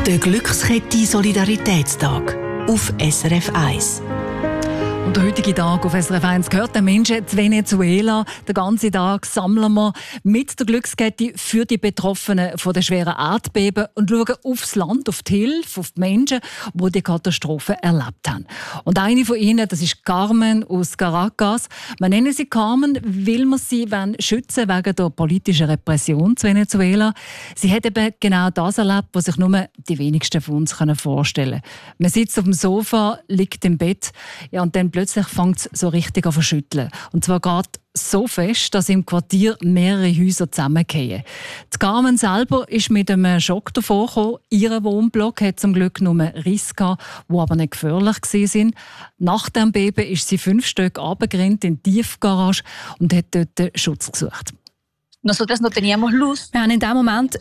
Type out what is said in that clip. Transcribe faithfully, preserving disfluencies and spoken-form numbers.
Der Glückskette Solidaritätstag auf S R F eins. Und der heutige Tag auf S R F eins gehört den Menschen zu Venezuela. Den ganzen Tag sammeln wir mit der Glückskette für die Betroffenen von den schweren Erdbeben und schauen aufs Land, auf die Hilfe, auf die Menschen, die die Katastrophe erlebt haben. Und eine von ihnen, das ist Carmen aus Caracas. Wir nennen sie Carmen, weil wir sie schützen wegen der politischen Repression zu Venezuela. Sie hat eben genau das erlebt, was sich nur die wenigsten von uns vorstellen können. Man sitzt auf dem Sofa, liegt im Bett, ja, und dann plötzlich fängt es so richtig an zu schütteln. Und zwar geht so fest, dass im Quartier mehrere Häuser zusammenfallen. Die Carmen selber ist mit einem Schock davor gekommen. Ihr Wohnblock hat zum Glück nur Risse gehabt, die aber nicht gefährlich waren. Nach dem Beben ist sie fünf Stück runtergerannt in die Tiefgarage und hat dort Schutz gesucht. Nosotras no teníamos luz. Wir haben in diesem Moment